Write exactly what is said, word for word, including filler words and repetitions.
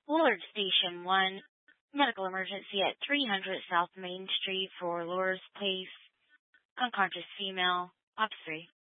Willard Station one, medical emergency at three hundred South Main Street for Lourdes Place, unconscious female, Ops three.